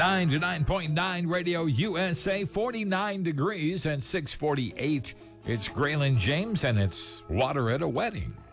99.9 Radio USA, 49 degrees and 648. It's Graylin James, and it's Water at a Wedding.